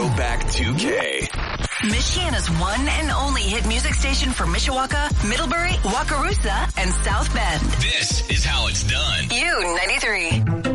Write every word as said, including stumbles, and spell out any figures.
Throwback two K. Michiana's one and only hit music station for Mishawaka, Middlebury, Wakarusa, and South Bend. This is how it's done. U ninety-three.